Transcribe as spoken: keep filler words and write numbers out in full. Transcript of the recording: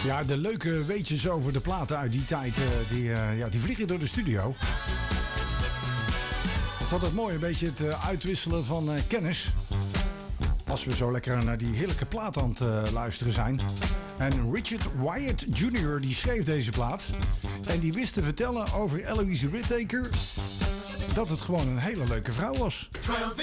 Ja, de leuke weetjes over de platen uit die tijd, uh, die, uh, ja, die vliegen door de studio. Het is altijd mooi, een beetje het uh, uitwisselen van uh, kennis. Als we zo lekker naar die heerlijke plaat aan het uh, luisteren zijn. En Richard Wyatt junior die schreef deze plaat. En die wist te vertellen over Eloise Whittaker dat het gewoon een hele leuke vrouw was.